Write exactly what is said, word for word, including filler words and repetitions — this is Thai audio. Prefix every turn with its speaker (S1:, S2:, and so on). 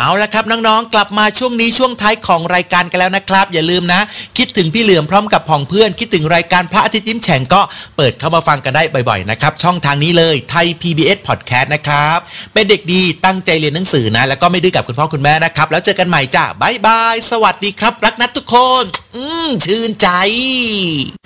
S1: เอาละครับน้องๆกลับมาช่วงนี้ช่วงท้ายของรายการกันแล้วนะครับอย่าลืมนะคิดถึงพี่เหลือมพร้อมกับพ่องเพื่อนคิดถึงรายการพระอาทิตย์ยิ้มแฉ่งก็เปิดเข้ามาฟังกันได้บ่อยๆนะครับช่องทางนี้เลยไทย พี บี เอส Podcast นะครับเป็นเด็กดีตั้งใจเรียนหนังสือนะแล้วก็ไม่ดื้อกับคุณพ่อคุณแม่นะครับแล้วเจอกันใหม่จ้าบ๊ายบายสวัสดีครับรักนัดทุกคนอืมชื่นใจ